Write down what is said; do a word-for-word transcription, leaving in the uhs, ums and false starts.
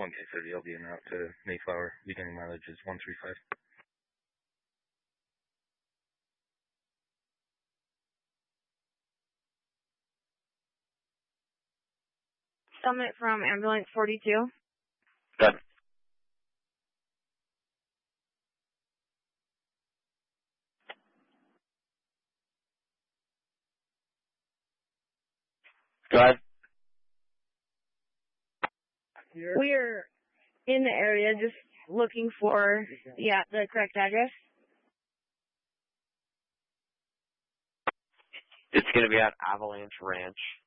one K thirty, I'll be en route to Mayflower. Beginning mileage is one three five. Summit from ambulance forty-two. Good. Go ahead. We're in the area just looking for, yeah, the correct address. It's going to be at Avalanche Ranch.